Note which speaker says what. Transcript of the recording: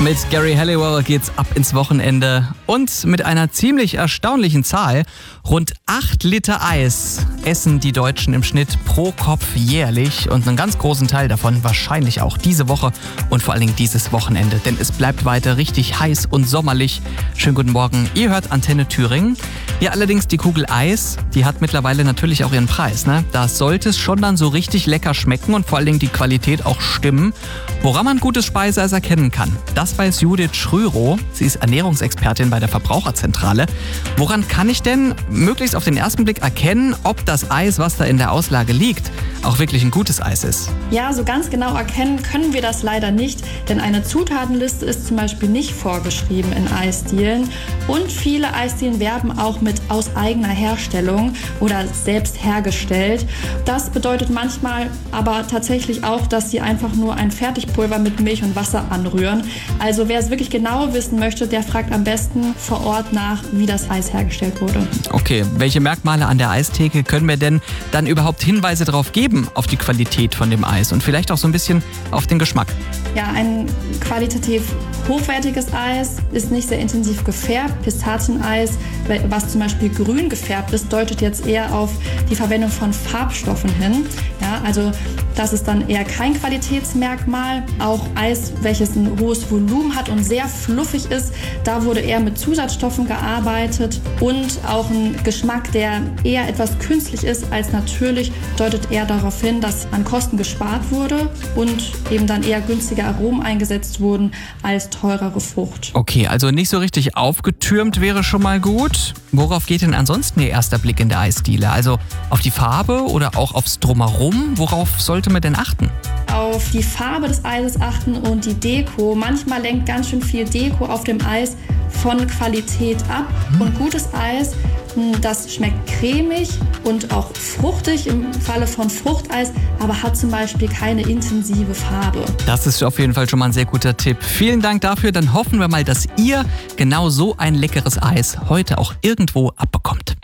Speaker 1: Mit Gary Halliwell geht's ab ins Wochenende und mit einer ziemlich erstaunlichen Zahl. Rund 8 Liter Eis essen die Deutschen im Schnitt pro Kopf jährlich und einen ganz großen Teil davon wahrscheinlich auch diese Woche und vor allen Dingen dieses Wochenende, denn es bleibt weiter richtig heiß und sommerlich. Schönen guten Morgen, ihr hört Antenne Thüringen. Ja, allerdings die Kugel Eis, die hat mittlerweile natürlich auch ihren Preis, ne? Da sollte es schon dann so richtig lecker schmecken und vor allen Dingen die Qualität auch stimmen. Woran man gutes Speiseeis erkennen kann, das weiß Judith Schrörow. Sie ist Ernährungsexpertin bei der Verbraucherzentrale. Woran kann ich denn möglichst auf den ersten Blick erkennen, ob das Eis, was da in der Auslage liegt, auch wirklich ein gutes Eis ist?
Speaker 2: Ja, so ganz genau erkennen können wir das leider nicht, denn eine Zutatenliste ist zum Beispiel nicht vorgeschrieben in Eisdielen und viele Eisdielen werben auch mit aus eigener Herstellung oder selbst hergestellt. Das bedeutet manchmal aber tatsächlich auch, dass sie einfach nur ein Fertigpulver mit Milch und Wasser anrühren. Also wer es wirklich genau wissen möchte, der fragt am besten vor Ort nach, wie das Eis hergestellt wurde.
Speaker 1: Okay, welche Merkmale an der Eistheke können wir denn dann überhaupt Hinweise darauf geben, auf die Qualität von dem Eis und vielleicht auch so ein bisschen auf den Geschmack?
Speaker 2: Ja, ein qualitativ hochwertiges Eis ist nicht sehr intensiv gefärbt. Pistazieneis, was zum Beispiel grün gefärbt ist, deutet jetzt eher auf die Verwendung von Farbstoffen hin. Ja, also das ist dann eher kein Qualitätsmerkmal. Auch Eis, welches ein hohes Volumen hat und sehr fluffig ist, da wurde eher mit Zusatzstoffen gearbeitet. Und auch ein Geschmack, der eher etwas künstlich ist als natürlich, deutet eher darauf hin, dass an Kosten gespart wurde und eben dann eher günstige Aromen eingesetzt wurden als teurere Frucht.
Speaker 1: Okay, also nicht so richtig aufgetürmt wäre schon mal gut. Worauf geht denn ansonsten Ihr erster Blick in der Eisdiele? Also auf die Farbe oder auch aufs Drumherum? Worauf sollte man denn achten?
Speaker 2: Auf die Farbe des Eises achten und die Deko. Manchmal lenkt ganz schön viel Deko auf dem Eis von Qualität ab. Und gutes Eis, das schmeckt cremig und auch fruchtig im Falle von Fruchteis, aber hat zum Beispiel keine intensive Farbe.
Speaker 1: Das ist auf jeden Fall schon mal ein sehr guter Tipp. Vielen Dank dafür. Dann hoffen wir mal, dass ihr genau so ein leckeres Eis heute auch irgendwo abbekommt.